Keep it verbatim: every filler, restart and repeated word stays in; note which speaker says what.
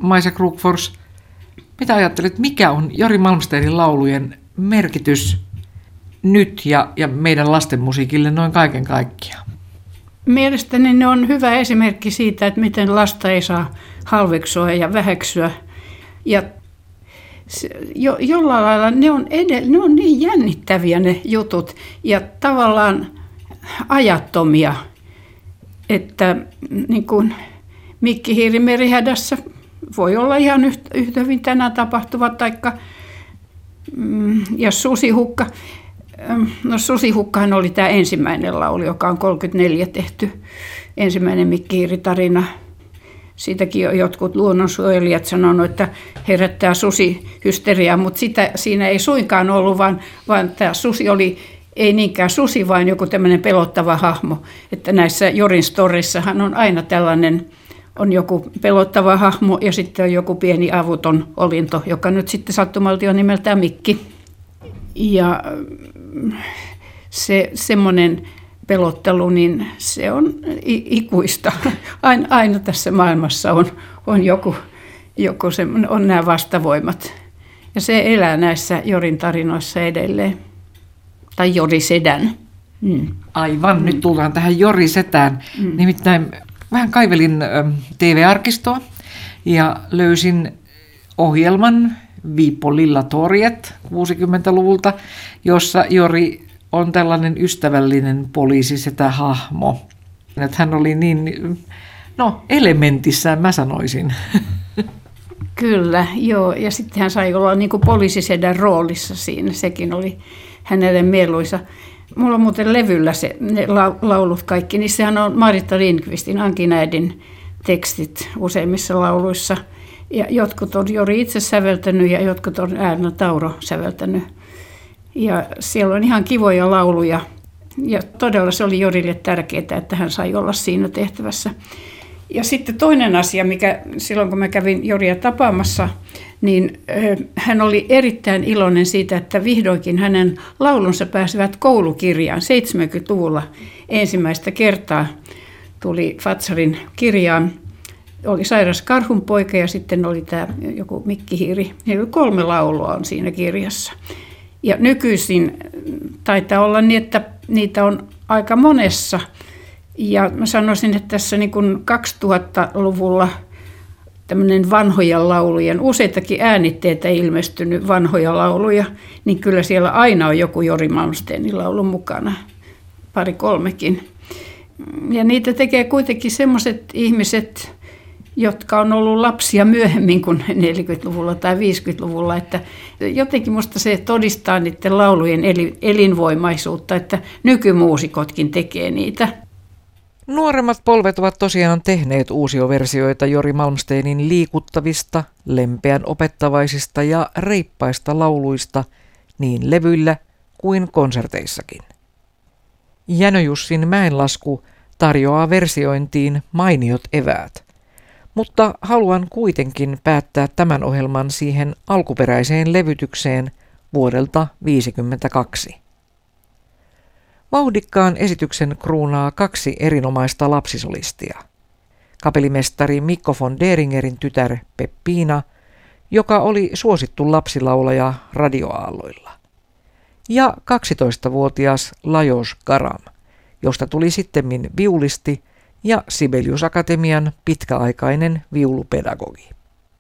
Speaker 1: Maisa Krugfors, mitä ajattelet, mikä on Jori Malmsteenin laulujen merkitys nyt ja, ja meidän lastenmusiikille noin kaiken kaikkiaan?
Speaker 2: Mielestäni ne on hyvä esimerkki siitä, että miten lasta ei saa halveksua ja väheksyä. Ja jo, jollain lailla ne on, edellä, ne on niin jännittäviä ne jutut ja tavallaan ajattomia, että niin kuin Mikki Hiiri Merihädässä voi olla ihan yhtä, yhtä hyvin tänään tapahtuva, taikka, ja Susihukka. No Susihukkahan oli tämä ensimmäinen laulu, joka on kolmekymmentäneljä tehty, ensimmäinen Mikki Hiiri-tarina. Siitäkin on jotkut luonnonsuojelijat sanonut, että herättää susihysteriaa, mutta sitä siinä ei suinkaan ollut, vaan, vaan tämä susi oli ei niinkään susi, vaan joku tämmöinen pelottava hahmo. Että näissä Jorin storissahan on aina tällainen, on joku pelottava hahmo ja sitten on joku pieni avuton olinto, joka nyt sitten sattumalti on nimeltään Mikki. Ja se semmoinen pelottelu, niin se on ikuista. Aina, aina tässä maailmassa on, on joku, joku semmoinen, on nämä vastavoimat. Ja se elää näissä Jorin tarinoissa edelleen. Tai Jori Sedän.
Speaker 1: Mm. Aivan, mm. nyt tullaan tähän Jori Setään. Mm. Nimittäin vähän kaivelin ä, T V-arkistoa ja löysin ohjelman Viippo Lillatorjet kuusikymmentäluvulta, jossa Jori on tällainen ystävällinen poliisisetä-hahmo. Että hän oli niin, no elementissään mä sanoisin.
Speaker 2: Kyllä, joo. Ja sitten hän sai olla niin kuin poliisisedän roolissa siinä. Sekin oli hänelle mieluisa. Mulla on muuten levyllä se, ne laulut kaikki. Niissähän on Maritta Lindqvistin, Ankin-äidin tekstit useimmissa lauluissa. Ja jotkut on Jori itse säveltänyt ja jotkut on Äärnä Tauro säveltänyt. Ja siellä on ihan kivoja lauluja. Ja todella se oli Jorille tärkeää, että hän sai olla siinä tehtävässä. Ja sitten toinen asia, mikä silloin kun mä kävin Joria tapaamassa, niin hän oli erittäin iloinen siitä, että vihdoinkin hänen laulunsa pääsevät koulukirjaan. seitsemänkymmentäluvulla ensimmäistä kertaa tuli Fatsarin kirjaan. Oli Sairas Karhunpoika ja sitten oli tämä joku Mikki Hiiri. Eli kolme laulua on siinä kirjassa. Ja nykyisin taitaa olla niin, että niitä on aika monessa. Ja mä sanoisin, että tässä niin kuin kaksituhattaluvulla tämmöinen vanhoja laulujen, useitakin äänitteitä ilmestynyt vanhoja lauluja, niin kyllä siellä aina on joku Jori Malmsteenin laulu mukana, pari kolmekin. Ja niitä tekee kuitenkin semmoiset ihmiset, jotka on ollut lapsia myöhemmin kuin neljäkymmentäluvulla tai viisikymmentäluvulla, että jotenkin musta se todistaa niiden laulujen elinvoimaisuutta, että nykymuusikotkin tekee niitä.
Speaker 1: Nuoremmat polvet ovat tosiaan tehneet uusioversioita Jori Malmsteenin liikuttavista, lempeän opettavaisista ja reippaista lauluista niin levyillä kuin konserteissakin. Jänö-Jussin Mäenlasku tarjoaa versiointiin mainiot eväät, mutta haluan kuitenkin päättää tämän ohjelman siihen alkuperäiseen levytykseen vuodelta tuhatyhdeksänsataaviisikymmentäkaksi. Vauhdikkaan esityksen kruunaa kaksi erinomaista lapsisolistia. Kapellimestari Mikko von Deringerin tytär Peppiina, joka oli suosittu lapsilaulaja radioaalloilla, ja kaksitoistavuotias Lajos Garam, josta tuli sittemmin viulisti ja Sibelius Akatemian pitkäaikainen viulupedagogi.